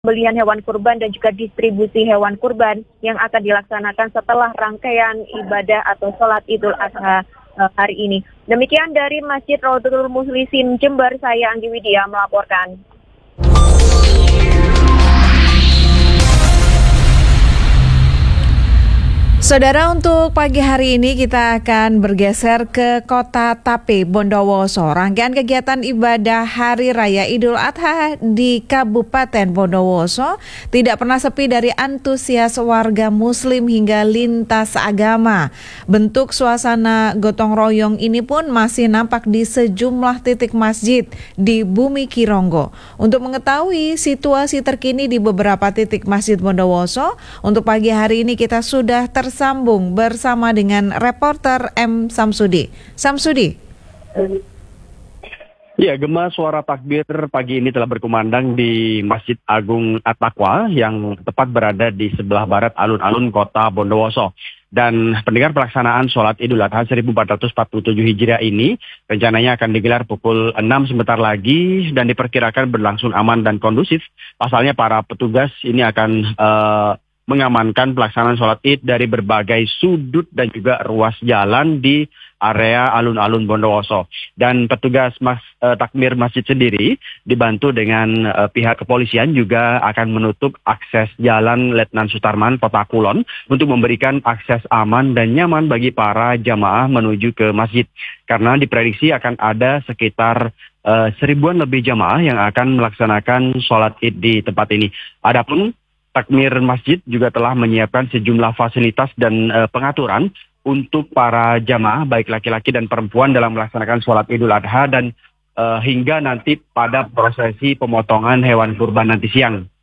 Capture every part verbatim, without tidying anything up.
pembelian hewan kurban dan juga distribusi hewan kurban yang akan dilaksanakan setelah rangkaian ibadah atau sholat Idul Adha hari ini. Demikian dari Masjid Raudhatul Mukhlisin Jember, saya Anggi Widya melaporkan. Saudara, untuk pagi hari ini kita akan bergeser ke Kota Tape, Bondowoso. Rangkaian kegiatan ibadah Hari Raya Idul Adha di Kabupaten Bondowoso tidak pernah sepi dari antusias warga Muslim hingga lintas agama. Bentuk suasana gotong royong ini pun masih nampak di sejumlah titik masjid di Bumi Kironggo. Untuk mengetahui situasi terkini di beberapa titik masjid Bondowoso, untuk pagi hari ini kita sudah ter Sambung bersama dengan reporter M. Samsudi. Samsudi. Ya, gema suara takbir pagi ini telah berkumandang di Masjid Agung At-Taqwa yang tepat berada di sebelah barat alun-alun kota Bondowoso. Dan pendengar, pelaksanaan sholat Idul Adha seribu empat ratus empat puluh tujuh Hijriah ini rencananya akan digelar pukul enam sebentar lagi dan diperkirakan berlangsung aman dan kondusif. Pasalnya para petugas ini akan Uh, mengamankan pelaksanaan sholat id dari berbagai sudut dan juga ruas jalan di area alun-alun Bondowoso. Dan petugas mas, eh, takmir masjid sendiri dibantu dengan eh, pihak kepolisian juga akan menutup akses jalan Letnan Sutarman, Kota Kulon untuk memberikan akses aman dan nyaman bagi para jamaah menuju ke masjid. Karena diprediksi akan ada sekitar eh, seribuan lebih jamaah yang akan melaksanakan sholat id di tempat ini. Adapun takmir masjid juga telah menyiapkan sejumlah fasilitas dan e, pengaturan untuk para jamaah baik laki-laki dan perempuan dalam melaksanakan sholat Idul Adha dan e, hingga nanti pada prosesi pemotongan hewan kurban nanti siang.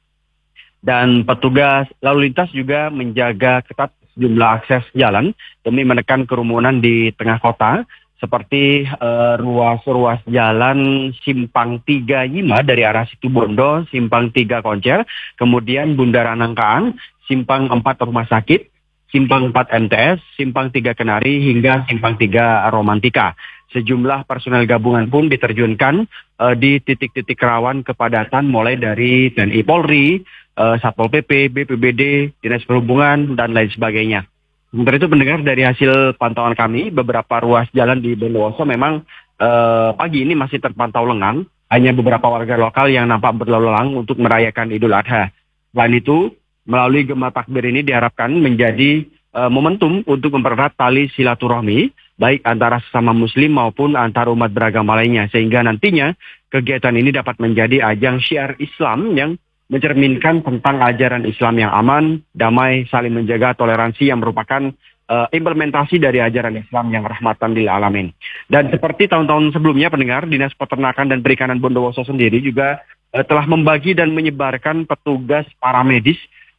Dan petugas lalu lintas juga menjaga ketat sejumlah akses jalan demi menekan kerumunan di tengah kota, seperti uh, ruas-ruas jalan Simpang tiga Yima dari arah Situbondo, Simpang tiga Koncer, kemudian Bundaran Nangkaan, Simpang empat Rumah Sakit, Simpang empat M T S, Simpang tiga Kenari, hingga Simpang tiga Romantika. Sejumlah personel gabungan pun diterjunkan uh, di titik-titik rawan kepadatan mulai dari T N I Polri, uh, Satpol P P, B P B D, Dinas Perhubungan, dan lain sebagainya. Sementara itu, pendengar, dari hasil pantauan kami, beberapa ruas jalan di Bondowoso memang eh, pagi ini masih terpantau lengang. Hanya beberapa warga lokal yang nampak berlalu lalang untuk merayakan Idul Adha. Selain itu, melalui gema takbir ini diharapkan menjadi eh, momentum untuk mempererat tali silaturahmi, baik antara sesama muslim maupun antar umat beragama lainnya. Sehingga nantinya kegiatan ini dapat menjadi ajang syiar Islam yang mencerminkan tentang ajaran Islam yang aman, damai, saling menjaga, toleransi yang merupakan uh, implementasi dari ajaran Islam yang rahmatan lil alamin. Dan seperti tahun-tahun sebelumnya, pendengar, Dinas Peternakan dan Perikanan Bondowoso sendiri juga uh, telah membagi dan menyebarkan petugas paramedis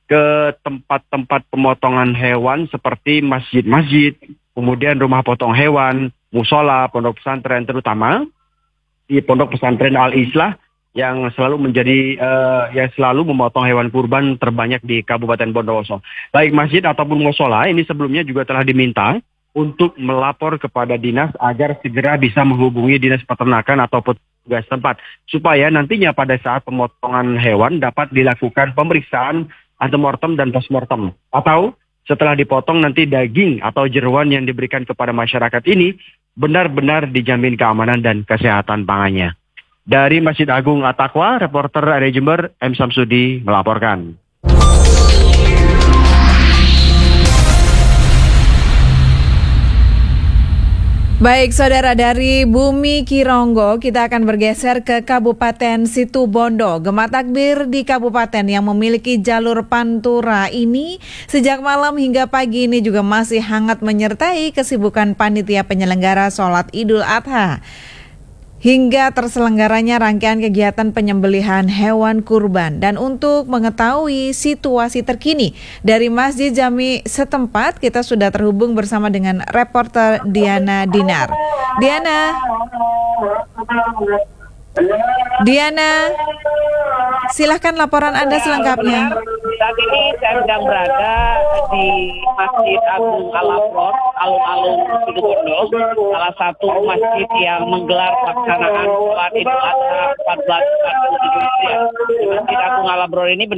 ke tempat-tempat pemotongan hewan seperti masjid-masjid, kemudian rumah potong hewan, musola, pondok pesantren, terutama di Pondok Pesantren Al-Islah yang selalu menjadi uh, yang selalu memotong hewan kurban terbanyak di Kabupaten Bondowoso. Baik masjid ataupun musola ini sebelumnya juga telah diminta untuk melapor kepada dinas agar segera bisa menghubungi Dinas Peternakan atau petugas tempat supaya nantinya pada saat pemotongan hewan dapat dilakukan pemeriksaan antemortem dan postmortem, atau setelah dipotong nanti daging atau jeroan yang diberikan kepada masyarakat ini benar-benar dijamin keamanan dan kesehatan pangannya. Dari Masjid Agung At-Taqwa, reporter area Jember, M. Samsudi melaporkan. Baik, saudara, dari Bumi Kironggo kita akan bergeser ke Kabupaten Situbondo. Gema takbir di kabupaten yang memiliki jalur pantura ini sejak malam hingga pagi ini juga masih hangat menyertai kesibukan panitia penyelenggara sholat Idul Adha. Hingga terselenggaranya rangkaian kegiatan penyembelihan hewan kurban. Dan untuk mengetahui situasi terkini dari Masjid Jami setempat, kita sudah terhubung bersama dengan reporter Diana Dinar. Diana. Diana, silahkan laporan Anda selengkapnya. Saat ini saya sedang berada di Masjid Agung Al-Abror, alun-alun Situbondo, salah satu masjid yang menggelar pelaksanaan sholat Idul Adha seribu empat ratus empat puluh tujuh Hijriah. Masjid Agung Al-Abror ini